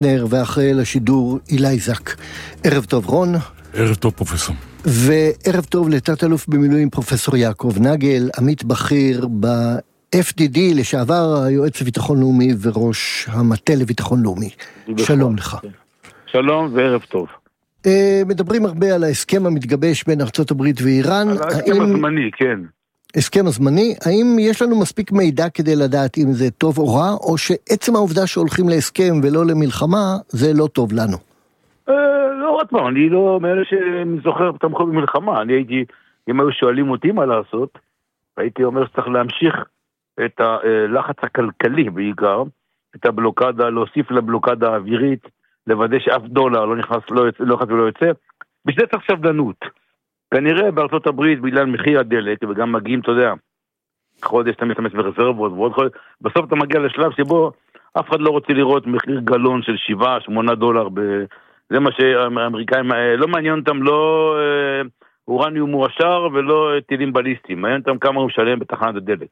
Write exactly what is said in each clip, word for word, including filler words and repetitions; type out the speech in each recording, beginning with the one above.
ואחראי לשידור אילי זק. ערב טוב רון. ערב טוב פרופסור. וערב טוב לתת אלוף במילואים פרופסור יעקב נגל, עמית בכיר ב-אף די די, לשעבר היועץ לביטחון לאומי וראש המטה לביטחון לאומי. שלום לך. שלום וערב טוב. מדברים הרבה על ההסכם המתגבש בין ארצות הברית ואיראן. על ההסכם הזמני, כן. הסכם הזמני, האם יש לנו מספיק מידע כדי לדעת אם זה טוב או רע, או שעצם העובדה שהולכים להסכם ולא למלחמה, זה לא טוב לנו? לא, עוד פעם, אני לא מאלה שזוכר תמכו במלחמה. אני הייתי, אם היו שואלים אותי מה לעשות, הייתי אומר שצריך להמשיך את הלחץ הכלכלי בעיקר, את הבלוקדה, להוסיף לבלוקדה האווירית, לוודא שאף דולר לא נכנס, לא יוצא, לא נכנס ולא יוצא. בשביל צריך סבלנות. כנראה בארצות הברית, בגלל מחיר הדלק, וגם מגיעים, אתה יודע, חודש אתה משתמש ברזרבות, ועוד חודש, בסוף אתה מגיע לשלב שבו אף אחד לא רוצה לראות מחיר גלון של שבעה, שמונה דולר, ב... זה מה שהאמריקאים, לא מעניין אותם לא אורניום מועשר ולא טילים בליסטיים, מעניין אותם כמה הוא משלם בתחנת הדלק.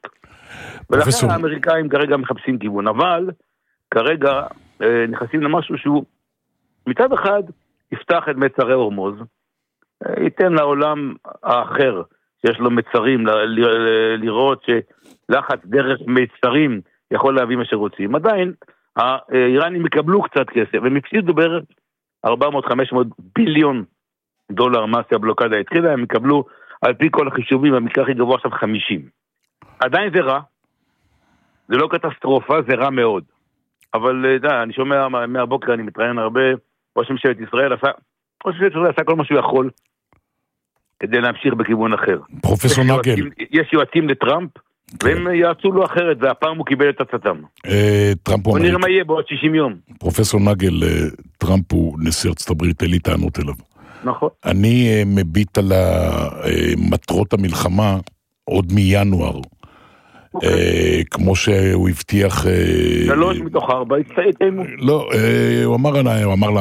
ולכן האמריקאים כרגע מחפשים כיוון, אבל כרגע נכנסים למשהו שהוא מצד אחד יפתח את מצרי הורמוז, ייתן לעולם האחר שיש לו מצרים לראות שלחץ דרך מצרים יכול להביא מה שרוצים. עדיין האיראנים יקבלו קצת כסף, והם הפסידו בערך ארבע מאות חמש מאות ביליון דולר מס הבלוקדה התחילה, הם יקבלו על פי כל החישובים, המקרה הכי גבוה עכשיו חמישים. עדיין זה רע, זה לא קטסטרופה, זה רע מאוד. אבל דה, אני שומע מהבוקר, אני מתראיין הרבה, ראש ממשלת ישראל עשה, ראש ממשלת ישראל עשה כל מה שהוא יכול, כדי להמשיך בכיוון אחר. פרופסור נגל. יש יועצים לטראמפ, והם יעצו לו אחרת, והפעם הוא קיבל את עצתם. טראמפ הוא נראה מה יהיה בעוד שישים יום. פרופסור נגל, טראמפ הוא נשיא ארצות הברית, אין לי טענות אליו. נכון. אני מביט על מטרות המלחמה עוד מינואר, כמו שהוא הבטיח... שלוש מתוך ארבע, הצטייתנו. לא, הוא אמר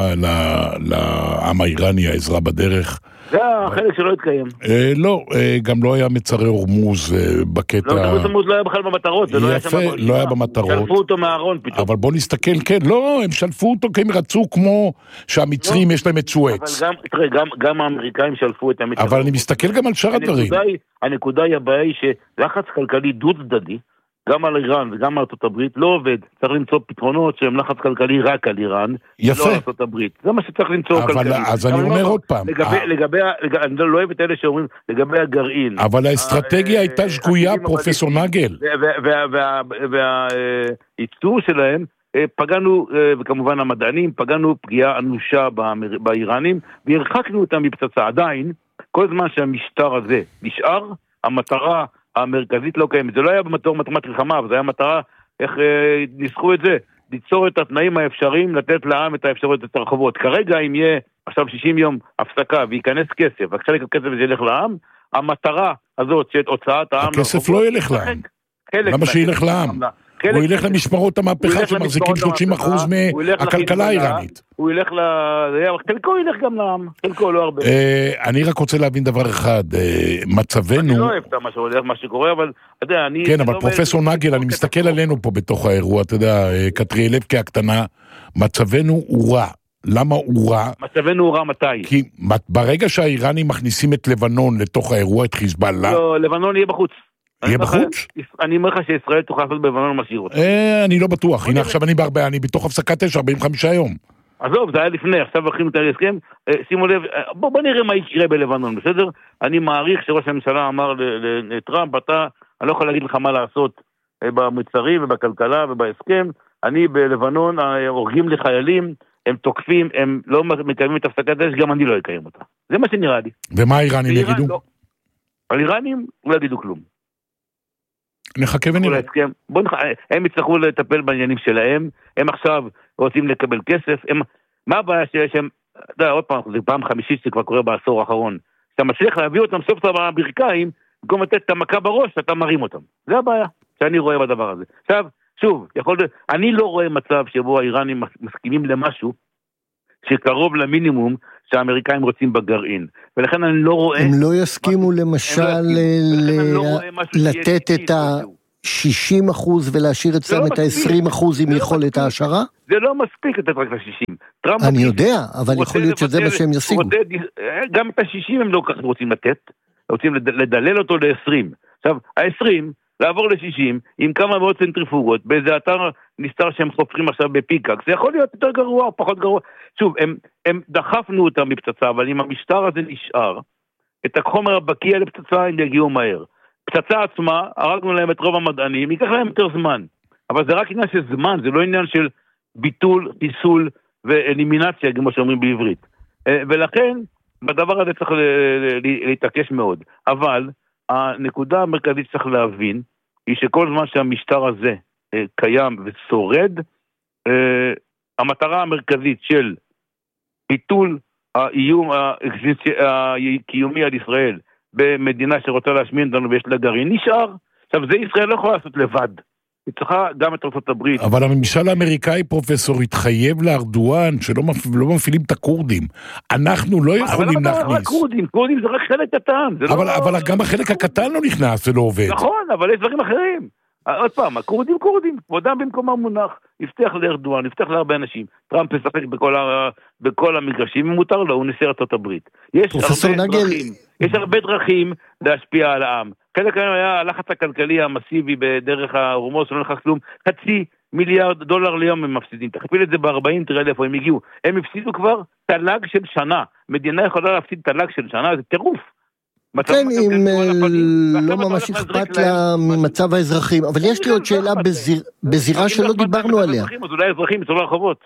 לעם האיראני, העזרה בדרך, זה החלק שלא התקיים. לא, גם לא היה מצרי הורמוז בקטע... לא, מצרי הורמוז לא היה בכלל במטרות. יפה, לא היה במטרות. שלפו אותו מהארון פתאום. אבל בוא נסתכל, כן, לא, הם שלפו אותו כי הם רצו כמו שהמצרים יש להם את סואץ. אבל תראה, גם האמריקאים שלפו את המצרים. אבל אני מסתכל גם על שאר הדברים. הנקודה היא הבעיה היא שלחץ כלכלי דו צדדי, גם על איראן וגם על ארצות הברית, לא עובד. צריך למצוא פתרונות שהם לחץ כלכלי רק על איראן. יפה. לא על ארצות הברית. זה מה שצריך למצוא כלכלי. אז אני אומר עוד פעם. לגבי, אני לא אוהב את אלה שאומרים, לגבי הגרעין. אבל האסטרטגיה הייתה שגויה, פרופסור נגל. והייצור שלהם, פגענו, וכמובן המדענים, פגענו פגיעה אנושה באיראנים, והרחקנו אותם מפצצה. עדיין, כל זמן שהמשטר הזה נשאר, המטרה המרכזית לא קיימת. זה לא היה במטור מטרת מלחמה, אבל זה היה מטרה, איך אה, ניסחו את זה, ליצור את התנאים האפשריים, לתת לעם את האפשרות את הרחובות. כרגע אם יהיה עכשיו שישים יום הפסקה וייכנס כסף, וכשחלק הכסף הזה ילך לעם, המטרה הזאת שאת הוצאת העם... הכסף לא ילך לעם. למה שילך לעם? הוא ילך למשמרות המהפכה שמחזיקים שלושים אחוז מהכלכלה האיראנית. הוא ילך ל... חלקו ילך גם לעם, חלקו לא הרבה. אני רק רוצה להבין דבר אחד, מצבנו... אני לא אוהב את מה שהולך, מה שקורה, אבל... כן, אבל פרופסור נגל, אני מסתכל עלינו פה בתוך האירוע, אתה יודע, קטריאלבקה הקטנה, מצבנו הוא רע. למה הוא רע? מצבנו הוא רע מתי? כי ברגע שהאיראנים מכניסים את לבנון לתוך האירוע, את חיזבאללה... לא, לבנון יהיה בחוץ. יהיה בחוץ? אני אומר לך שישראל תוכל לעשות בלבנון משאיר אותה. אני לא בטוח, הנה עכשיו אני בהרבה, אני בתוך הפסקת אש ארבעים וחמישה יום. עזוב, זה היה לפני, עכשיו הכינו את ההסכם, שימו לב, בוא נראה מה יקרה בלבנון, בסדר? אני מעריך שראש הממשלה אמר לטראמפ, אתה, אני לא יכול להגיד לך מה לעשות במצרים ובכלכלה ובהסכם, אני בלבנון, הורגים לי חיילים, הם תוקפים, הם לא מקיימים את הפסקת אש, גם אני לא אקיים אותה. זה מה שנראה לי. ומה האיראנים יגידו? האיראנים לא יגידו כלום. נחכה ונראה. בוא נח... הם יצטרכו לטפל בעניינים שלהם, הם עכשיו רוצים לקבל כסף, הם... מה הבעיה שיש הם, אתה יודע, עוד פעם, זה פעם חמישית שכבר קורה בעשור האחרון, שאתה מצליח להביא אותם סוף סוף בברכיים, במקום לתת את המכה בראש, אתה מרים אותם. זה הבעיה שאני רואה בדבר הזה. עכשיו, שוב, יכול... אני לא רואה מצב שבו האיראנים מסכימים למשהו, שקרוב למינימום שהאמריקאים רוצים בגרעין. ולכן אני לא רואה... הם לא יסכימו למשל לתת את ה... שישים אחוז ולהשאיר אצלם את ה-עשרים אחוז עם יכולת ההשערה? זה לא מספיק לתת רק ל-שישים. אני יודע, אבל יכול להיות שזה מה שהם ישיגו. גם את ה-שישים הם לא כך רוצים לתת, רוצים לדלל אותו ל-עשרים. עכשיו, ה-עשרים, לעבור ל-שישים, עם כמה מאוד צנטריפוגות, באיזה אתר נסתר שהם חופרים עכשיו בפיקק, זה יכול להיות יותר גרוע או פחות גרוע. שוב, הם, הם דחפנו אותם מפצצה, אבל אם המשטר הזה נשאר, את החומר הבקיע לפצצה הם יגיעו מהר. פצצה עצמה, הרגנו להם את רוב המדענים, ייקח להם יותר זמן. אבל זה רק עניין של זמן, זה לא עניין של ביטול, חיסול ואלימינציה, כמו שאומרים בעברית. ולכן, בדבר הזה צריך להתעקש מאוד. אבל, הנקודה המרכזית שצריך להבין, היא שכל זמן שהמשטר הזה קיים ושורד, המטרה המרכזית של ביטול האיום הקיומי על ישראל, במדינה שרוצה להשמיד אותנו ויש לה גרעין, נשאר. עכשיו, זה ישראל לא יכולה לעשות לבד. היא צריכה גם את ארצות הברית. אבל הממשל האמריקאי, פרופסור, התחייב לארדואן שלא לא מפעילים את הקורדים. אנחנו לא יכולים להכניס. אבל קורדים, קורדים זה רק חלק קטן. אבל, לא... אבל גם החלק הקטן לא נכנס ולא עובד. נכון, אבל יש דברים אחרים. עוד פעם, הקורדים קורדים, כבודם במקום המונח, יפתח לארדואן, יפתח להרבה אנשים. טראמפ ישחק בכל, ה... בכל המגרשים, מותר לו, הוא נשיא ארצות הברית. יש הרבה נגל... דרכים, יש הרבה דרכים להשפיע על העם. חלק היום היה הלחץ הכלכלי המסיבי בדרך הרומוס, שלא נכנס כלום, חצי מיליארד דולר ליום הם מפסידים. תכפיל את זה ב-ארבעים, תראה לאיפה הם הגיעו. הם הפסידו כבר תל"ג של שנה. מדינה יכולה להפסיד תל"ג של שנה, זה טירוף. כן, אם לא ממש אכפת לה ממצב האזרחים, אבל יש לי עוד שאלה בזירה שלא דיברנו עליה. אז אולי אזרחים יצאו לרחובות.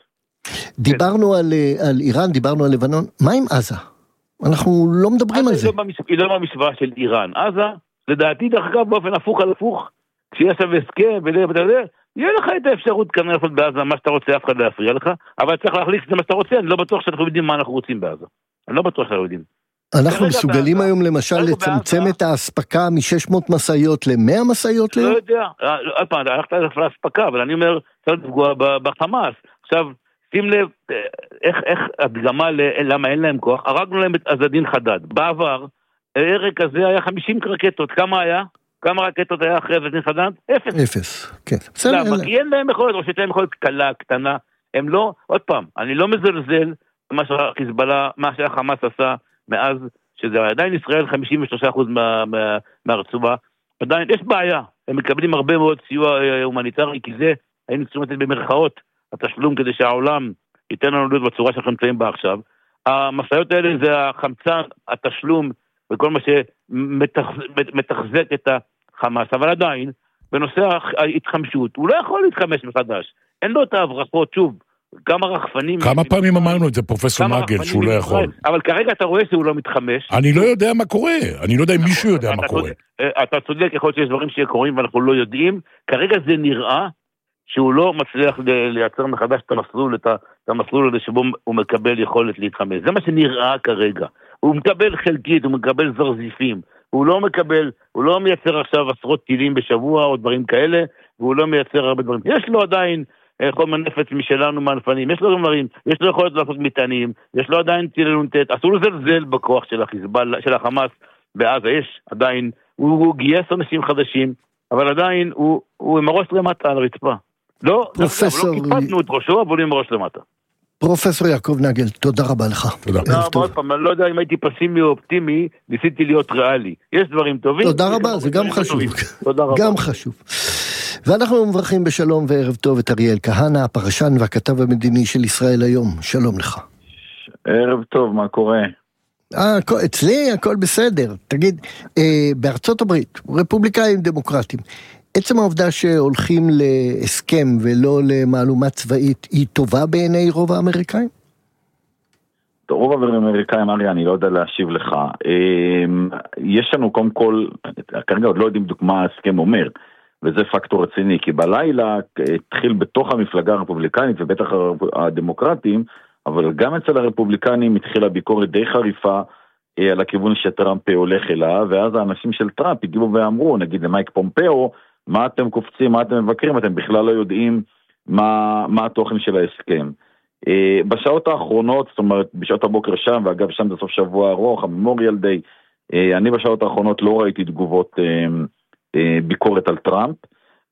דיברנו על איראן, דיברנו על לבנון, מה עם עזה? אנחנו לא מדברים על זה. היא לא במשוואה של איראן. עזה, לדעתי דרך אגב באופן הפוך על הפוך, כשיש עכשיו הסכם ולבדלר, יהיה לך את האפשרות כנראה לעשות בעזה מה שאתה רוצה, אף אחד לא יפריע לך, אבל צריך להחליט את זה מה שאתה רוצה, אני לא בטוח שאנחנו יודעים מה אנחנו רוצים בעזה. אני לא בטוח שאנחנו יודעים. אנחנו מסוגלים היום למשל לצמצם את ההספקה מ-שש מאות מסעיות ל-מאה מסעיות ליום? לא יודע, עוד פעם, הלכת להספקה, אבל אני אומר, צריך לפגוע בחמאס. עכשיו, שים לב, איך הדגמה למה אין להם כוח, הרגנו להם את עזדין חדד. בעבר, הערק הזה היה חמישים רקטות, כמה היה? כמה רקטות היה אחרי עזדין חדד? אפס. אפס, כן. למה? כי אין להם יכולת, או שתהיה להם יכולת קלה, קטנה. הם לא, עוד פעם, אני לא מזלזל מה שהחיזבאללה, מה שהחמאס עשה, מאז שזה עדיין ישראל חמישים ושלושה אחוז מה, מה, מהרצועה, עדיין יש בעיה, הם מקבלים הרבה מאוד סיוע הומניטרי, כי זה היינו צריכים לתת במרכאות התשלום כדי שהעולם ייתן לנו להיות בצורה שאנחנו נמצאים בה עכשיו. המסעיות האלה זה החמצן, התשלום וכל מה שמתחזק את החמאס, אבל עדיין בנושא ההתחמשות, הוא לא יכול להתחמש מחדש, אין לו את ההברחות, שוב, כמה רחפנים... כמה פעמים אמרנו את זה, פרופסור נגל, שהוא לא יכול. אבל כרגע אתה רואה שהוא לא מתחמש. אני לא יודע מה קורה, אני לא יודע אם מישהו יודע מה קורה. אתה צודק, יכול להיות שיש דברים שקורים ואנחנו לא יודעים. כרגע זה נראה שהוא לא מצליח לייצר מחדש את המסלול, את המסלול הזה שבו הוא מקבל יכולת להתחמש. זה מה שנראה כרגע. הוא מקבל חלקית, הוא מקבל זרזיפים. הוא לא מקבל, הוא לא מייצר עכשיו עשרות טילים בשבוע או דברים כאלה, והוא לא מייצר הרבה דברים. יש לו עדיין חומר נפץ משלנו מהנפנים, יש לו דברים, יש לו יכולת לעשות מטענים, יש לו עדיין ציללונטט, אסור לזלזל בכוח של החיזבאללה, של החמאס בעזה, יש עדיין, הוא, הוא גייס אנשים חדשים, אבל עדיין הוא, הוא עם הראש למטה על הרצפה. לא, פרופסור... לא קיפתנו את ראשו, אבל הוא עם הראש למטה. פרופסור יעקב נגל, תודה רבה לך. תודה. עוד פעם, אני לא יודע אם הייתי פסימי או אופטימי, ניסיתי להיות ריאלי. יש דברים טובים. תודה רבה, זה גם חשוב. תודה רבה. גם חשוב. ואנחנו מברכים בשלום וערב טוב את אריאל כהנא, הפרשן והכתב המדיני של ישראל היום. שלום לך. ערב טוב, מה קורה? אה, אצלי הכל בסדר. תגיד, אה, בארצות הברית, רפובליקאים דמוקרטים, עצם העובדה שהולכים להסכם ולא למעלומה צבאית, היא טובה בעיני רוב האמריקאים? רוב האמריקאים, אריה, אני לא יודע להשיב לך. יש לנו קודם כל, כרגע עוד לא יודעים מה ההסכם אומר, וזה פקטור רציני, כי בלילה התחיל בתוך המפלגה הרפובליקנית, ובטח הדמוקרטים, אבל גם אצל הרפובליקנים התחילה ביקורת די חריפה על הכיוון שטראמפ הולך אליו, ואז האנשים של טראמפ הגיבו ואמרו, נגיד למייק פומפאו, מה אתם קופצים, מה אתם מבקרים, אתם בכלל לא יודעים מה, מה התוכן של ההסכם. בשעות האחרונות, זאת אומרת, בשעות הבוקר שם, ואגב שם זה סוף שבוע ארוך, הממוריאל דיי, אני בשעות האחרונות לא ראיתי תגובות ביקורת על טראמפ,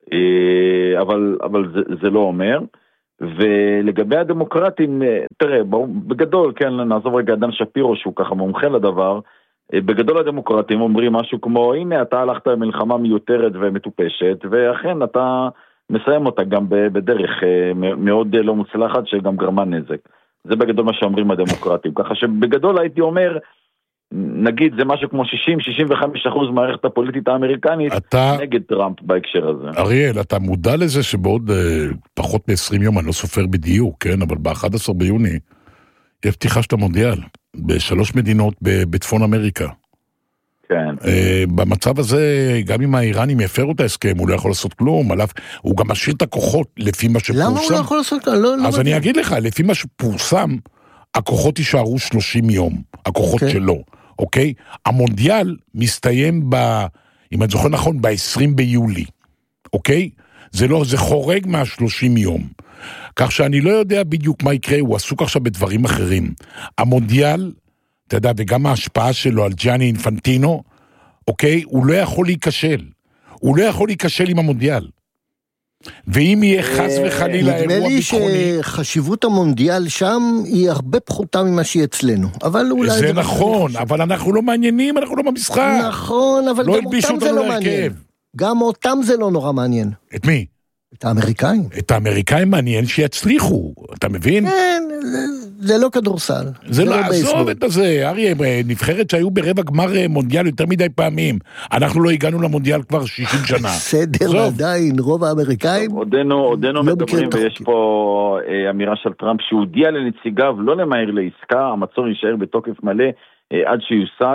אבל, אבל זה, זה לא אומר. ולגבי הדמוקרטים, תראה, בגדול, כן, נעזוב רגע דן שפירו שהוא ככה מומחה לדבר, בגדול הדמוקרטים אומרים משהו כמו, הנה אתה הלכת במלחמה מיותרת ומטופשת, ואכן אתה מסיים אותה גם בדרך מאוד לא מוצלחת שגם גרמה נזק. זה בגדול מה שאומרים הדמוקרטים, ככה שבגדול הייתי אומר, נגיד זה משהו כמו שישים עד שישים וחמישה אחוז מערכת הפוליטית האמריקנית אתה... נגד טראמפ בהקשר הזה. אריאל, אתה מודע לזה שבעוד אה, פחות מ-עשרים יום, אני לא סופר בדיוק, כן, אבל ב-אחד עשר ביוני יש פתיחה של המונדיאל, בשלוש מדינות בצפון אמריקה. כן. אה, במצב הזה, גם אם האיראנים יפרו את ההסכם, הוא לא יכול לעשות כלום, עליו, הוא גם משאיר את הכוחות לפי מה שפורסם. למה הוא לא יכול לעשות כלום? לא, אז לא אני אגיד לך, לפי מה שפורסם, הכוחות יישארו שלושים יום, הכוחות okay. שלו, אוקיי? המונדיאל מסתיים ב, אם אני זוכר נכון, ב-עשרים ביולי, אוקיי? זה לא, זה חורג מה-שלושים יום. כך שאני לא יודע בדיוק מה יקרה, הוא עסוק עכשיו בדברים אחרים. המונדיאל, אתה יודע, וגם ההשפעה שלו על ג'אני אינפנטינו, אוקיי? הוא לא יכול להיכשל. הוא לא יכול להיכשל עם המונדיאל. ואם יהיה חס וחלילה אירוע ביטחוני... נדמה לי שחשיבות המונדיאל שם היא הרבה פחותה ממה שהיא אצלנו. אבל אולי... זה נכון, אבל אנחנו לא מעניינים, אנחנו לא במשחק. נכון, אבל גם אותם זה לא מעניין. גם אותם זה לא נורא מעניין. את מי? את האמריקאים. את האמריקאים מעניין שיצליחו, אתה מבין? כן, זה לא כדורסל. זה לא, עזוב את זה, אריה, נבחרת שהיו ברבע גמר מונדיאל יותר מדי פעמים. אנחנו לא הגענו למונדיאל כבר שישים שנה. בסדר, עדיין, רוב האמריקאים... עודנו מדברים, ויש פה אמירה של טראמפ, שהוא הודיע לנציגיו לא למהר לעסקה, המצור יישאר בתוקף מלא עד שיושג,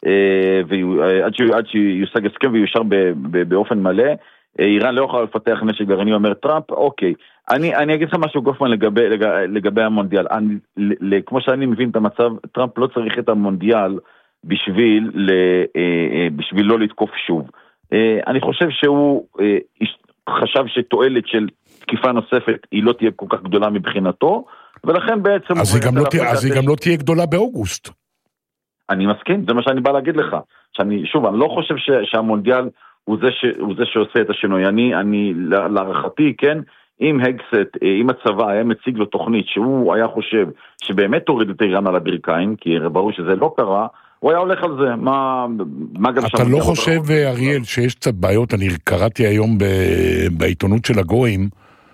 עד שיושג הסכם ויושר באופן מלא. איראן לא יכולה לפתח נשק גרעיני, אומר טראמפ, אוקיי, אני, אני אגיד לך משהו גופמן לגבי, לגבי, לגבי המונדיאל, אני, ל, כמו שאני מבין את המצב, טראמפ לא צריך את המונדיאל בשביל, ל, בשביל לא לתקוף שוב. אני חושב שהוא חשב שתועלת של תקיפה נוספת היא לא תהיה כל כך גדולה מבחינתו, ולכן בעצם... אז היא גם, לא תהיה, אז היא גם לא תהיה גדולה באוגוסט. אני מסכים, זה מה שאני בא להגיד לך. שאני, שוב, אני לא חושב ש, שהמונדיאל הוא זה, ש, הוא זה שעושה את השינוי. אני, אני, להערכתי, כן, אם הגסט, אם הצבא היה מציג לו תוכנית שהוא היה חושב שבאמת תוריד את איראן על הברכיים, כי ברור שזה לא קרה, הוא היה הולך על זה. מה, מה גם אתה לא חושב, אריאל, שיש קצת בעיות? אני קראתי היום ב, בעיתונות של הגויים,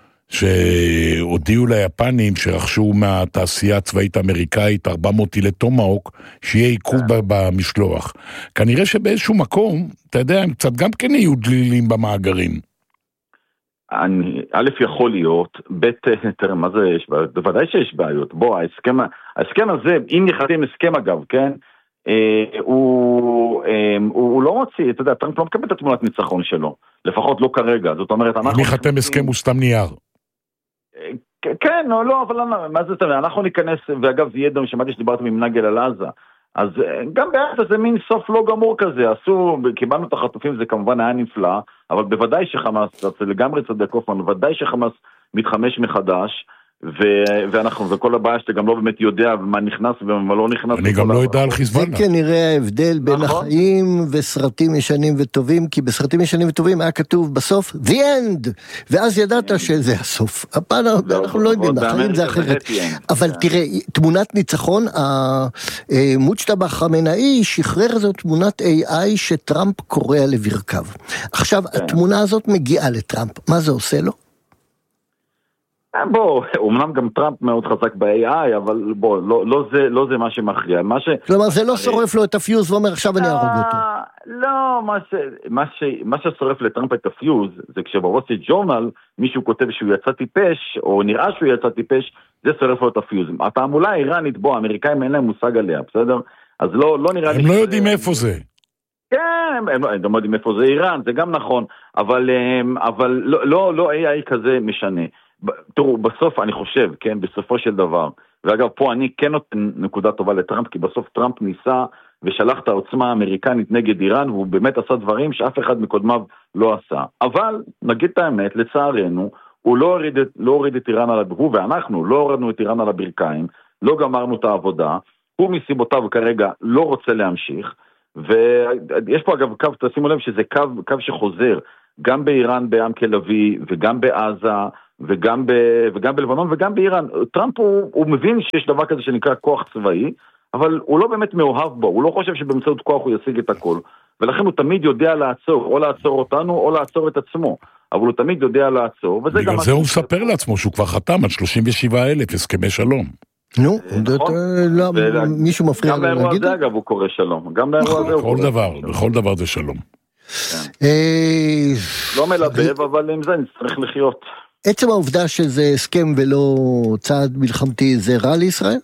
שהודיעו ליפנים שרכשו מהתעשייה הצבאית האמריקאית ארבע מאות טילי טומהוק, שיהיה עיכוב במשלוח. כנראה שבאיזשהו מקום, אתה יודע, הם קצת גם כן יהיו דלילים במאגרים. אני, א' יכול להיות, ב' תראה, מה זה יש בעיות? בוודאי שיש בעיות. בוא, ההסכם, ההסכם הזה, אם יחתם הסכם אגב, כן, אה, הוא, אה, הוא, הוא לא מוציא, אתה יודע, טראמפ לא מקבל את התמונת ניצחון שלו, לפחות לא כרגע. זאת אומרת, אנחנו... אם יחתם הסכם הוא סתם נייר. כן, או לא, אבל מה זה טוב, אנחנו ניכנס, ואגב זה יהיה דום, שמעתי שדיברתם עם נגל על עזה, אז גם בעזה זה מין סוף לא גמור כזה, עשו, קיבלנו את החטופים, זה כמובן היה נפלא, אבל בוודאי שחמאס, זה לגמרי צדק קופמן, בוודאי שחמאס מתחמש מחדש, ו- ואנחנו, וכל הבעיה שאתה גם לא באמת יודע מה נכנס ומה לא נכנס. אני גם לא יודע על חיזבאללה. זה כנראה ההבדל בין החיים וסרטים ישנים וטובים, כי בסרטים ישנים וטובים היה כתוב בסוף, the end, ואז ידעת שזה הסוף. הפעם אנחנו לא יודעים, החיים זה אחרת. אבל תראה, תמונת ניצחון, מוצ'טבא חמינאי שחרר זאת תמונת איי איי שטראמפ קורא לברכיו. עכשיו, התמונה הזאת מגיעה לטראמפ, מה זה עושה לו? בוא, אומנם גם טראמפ מאוד חזק ב-איי איי, אבל בוא, לא, לא זה, לא זה מה שמכריע. מה ש... כלומר, זה לא שורף לו את הפיוז ואומר, עכשיו אני ארוג אותו. לא, מה ש... מה ש... מה ששורף לטראמפ את הפיוז, זה כשבווסט ג'ורנל, מישהו כותב שהוא יצא טיפש, או נראה שהוא יצא טיפש, זה שורף לו את הפיוז. התעמולה האיראנית, בוא, האמריקאים אין להם מושג עליה, בסדר? אז לא, לא נראה לי... הם לא יודעים איפה זה. כן, הם לא יודעים איפה זה איראן, זה גם נכון, אבל, אבל לא, לא, לא איי איי כזה משנה. תראו, בסוף אני חושב, כן, בסופו של דבר, ואגב, פה אני כן נותן נקודה טובה לטראמפ, כי בסוף טראמפ ניסה ושלח את העוצמה האמריקנית נגד איראן, והוא באמת עשה דברים שאף אחד מקודמיו לא עשה. אבל, נגיד את האמת, לצערנו, הוא לא הוריד, לא הוריד את איראן על הברכיים, ואנחנו לא הורדנו את איראן על הברכיים, לא גמרנו את העבודה, הוא מסיבותיו כרגע לא רוצה להמשיך, ויש פה אגב קו, תשימו לב שזה קו, קו שחוזר, גם באיראן, בעם כלבי, וגם בעזה, וגם, ב, וגם בלבנון, וגם באיראן. טראמפ הוא, הוא מבין שיש דבר כזה שנקרא כוח צבאי, אבל הוא לא באמת מאוהב בו, הוא לא חושב שבאמצעות כוח הוא ישיג את הכל, ולכן הוא תמיד יודע לעצור, או לעצור אותנו, או לעצור את עצמו. אבל הוא תמיד יודע לעצור, וזה גם... בגלל זה הוא מספר לעצמו שהוא כבר חתם על שלושים ושבעה אלף הסכמי שלום. נו, מישהו מפריע גם לאירוע הזה אגב הוא קורא שלום, גם לאירוע הזה הוא קורא שלום. בכל דבר, בכל דבר זה שלום. לא מלבב, אבל עם זה נצטרך לחיות. עצם העובדה שזה הסכם ולא צעד מלחמתי, זה רע לישראל?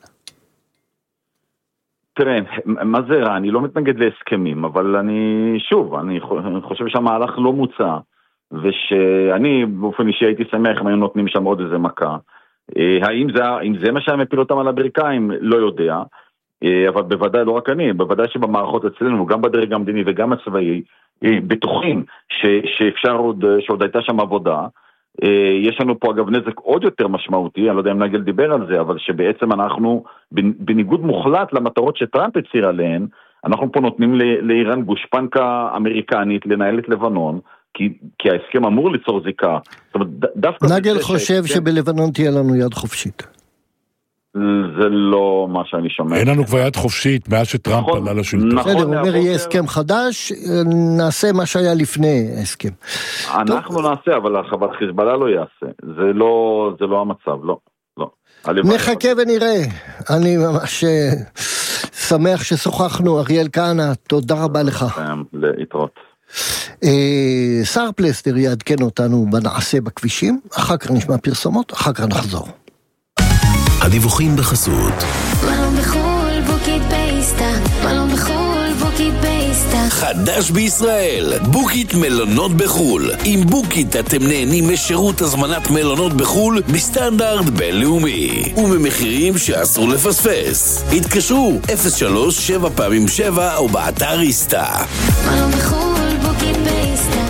תראה, מה זה רע? אני לא מתנגד להסכמים, אבל אני, שוב, אני חושב שהמהלך לא מוצע, ושאני באופן אישי הייתי שמח אם היו נותנים שם עוד איזה מכה. האם זה, אם זה מה שהם הפיל אותם על הברכיים, לא יודע, אבל בוודאי, לא רק אני, בוודאי שבמערכות אצלנו, גם בדרג המדיני וגם הצבאי, בטוחים ש, שאפשר עוד, שעוד הייתה שם עבודה. יש לנו פה אגב נזק עוד יותר משמעותי, אני לא יודע אם נגל דיבר על זה, אבל שבעצם אנחנו, בניגוד מוחלט למטרות שטראמפ הצהיר עליהן, אנחנו פה נותנים לאיראן גושפנקה אמריקנית לנהל את לבנון, כי, כי ההסכם אמור ליצור זיקה. זאת אומרת, דווקא... נגל חושב שבלבנון תהיה לנו יד חופשית. זה לא מה שאני שומע. אין לנו כבר יד חופשית מאז שטראמפ עלה לשלטון. בסדר, הוא אומר יהיה הסכם חדש, נעשה מה שהיה לפני ההסכם. אנחנו נעשה, אבל חיזבאללה לא יעשה. זה לא המצב, לא. נחכה ונראה. אני ממש שמח ששוחחנו. אריאל כהנא, תודה רבה לך. להתראות. שר פלסטר יעדכן אותנו בנעשה בכבישים, אחר כך נשמע פרסומות, אחר כך נחזור. הדיווחים בחסות מלון בחול בוקית בייסטה, מלון בחול בוקית בייסטה. חדש בישראל, בוקית מלונות בחול. עם בוקית אתם נהנים משירות הזמנת מלונות בחול בסטנדרט בינלאומי ובמחירים שאסור לפספס. התקשרו אפס שלוש שבע פעמים שבע או באתר איסטה. מלון בחול בוקית בייסטה.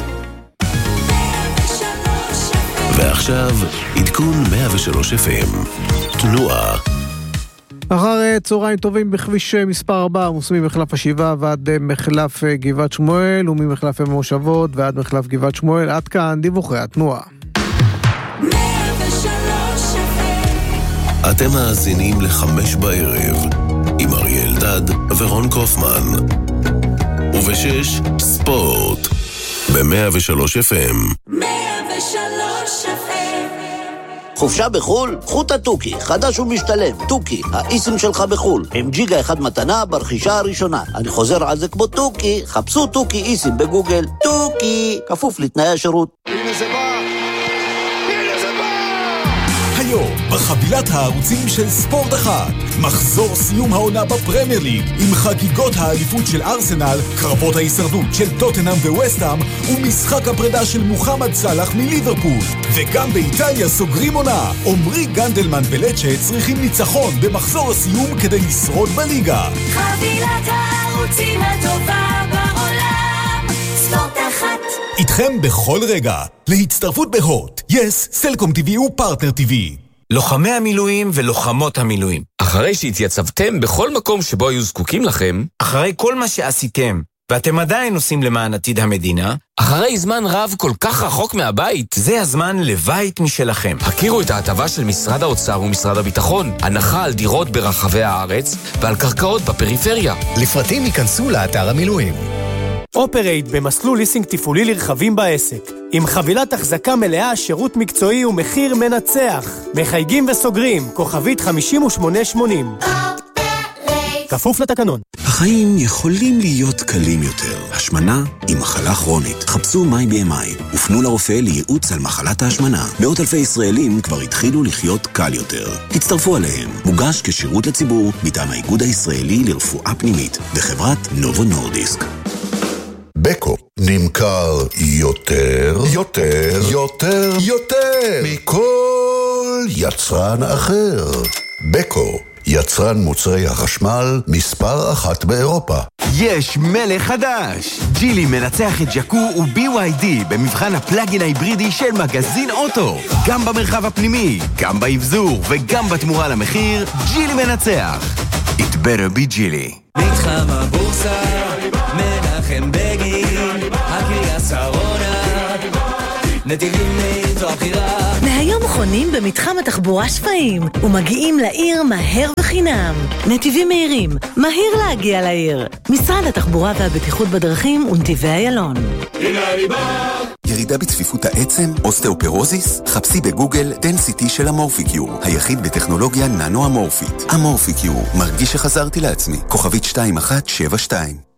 ועכשיו עדכון מאה ושלוש אף אם. תנועה. אחר צהריים טובים בכביש מספר ארבע, עמוס ממחלף השבעה ועד מחלף גבעת שמואל, וממחלף המושבות ועד מחלף גבעת שמואל. עד כאן דיווחי התנועה. אתם מאזינים לחמש בערב עם אריאל דד ורון קופמן, ובשש ספורט ב-מאה ושלוש אף אם. מאה ושלוש אף אם. חופשה בחול? קחו את הטוקי, חדש ומשתלם. טוקי, האיסם שלך בחול. עם ג'יגה אחד מתנה ברכישה הראשונה. אני חוזר על זה כמו טוקי, חפשו טוקי איסם בגוגל. טוקי, כפוף לתנאי השירות. הנה זה בא! הנה זה בא! היום, בחבילת הערוצים של ספורט אחד, מחזור סיום העונה בפרמייר ליג, עם חגיגות האליפות של ארסנל, קרבות ההישרדות של טוטנהאם וווסטהאם, ומשחק הפרידה של מוחמד סלאח מליברפול. וגם באיטליה סוגרים עונה. עומרי גנדלמן ולצ'ה צריכים ניצחון במחזור הסיום כדי לשרוד בליגה. חבילת הערוצים הטובה בעולם, ספורט אחת. איתכם בכל רגע, להצטרפות בהוט, יס, סלקום טיווי ופרטנר טיווי. לוחמי המילואים ולוחמות המילואים, אחרי שהתייצבתם בכל מקום שבו היו זקוקים לכם, אחרי כל מה שעשיתם, ואתם עדיין עושים למען עתיד המדינה, אחרי זמן רב כל כך רחוק מהבית, זה הזמן לבית משלכם. הכירו את ההטבה של משרד האוצר ומשרד הביטחון, הנחה על דירות ברחבי הארץ ועל קרקעות בפריפריה. לפרטים ייכנסו לאתר המילואים. אופרייט במסלול ליסינג טיפולי לרכבים בעסק. עם חבילת החזקה מלאה, שירות מקצועי ומחיר מנצח. מחייגים וסוגרים, כוכבית חמישים ושמונה שמונים. כפוף לתקנון. החיים יכולים להיות קלים יותר. השמנה היא מחלה כרונית. חפשו מיי בי אם איי. ופנו לרופא לייעוץ על מחלת ההשמנה. מאות אלפי ישראלים כבר התחילו לחיות קל יותר. הצטרפו עליהם. מוגש כשירות לציבור מטעם האיגוד הישראלי לרפואה פנימית וחברת נובו נורדיסק. בקו נמכר יותר, יותר, יותר, יותר מכל יצרן אחר. בקו, יצרן מוצרי החשמל מספר אחת באירופה. יש מלך חדש! ג'ילי מנצח את ג'קו ו-בי וואי די במבחן הפלאגין ההיברידי של מגזין אוטו. גם במרחב הפנימי, גם באבזור וגם בתמורה למחיר, ג'ילי מנצח. It better be ג'ילי. מתחם הבורסה, מנחם בגין, הקריה שרונה, נתיבים מהיר זו הבחירה. מהיום חונים במתחם התחבורה שפיים ומגיעים לעיר מהר וחינם. נתיבים מהירים, מהיר להגיע לעיר. משרד התחבורה והבטיחות בדרכים ונתיבי איילון. הנה אני בא. ירידה בצפיפות העצם, אוסטאופורוזיס? חפשי בגוגל דנסיטי של אמורפיקיור, היחיד בטכנולוגיה ננו אמורפית. אמורפיקיור, מרגיש שחזרתי לעצמי. כוכבית שתיים אחת שבע שתיים.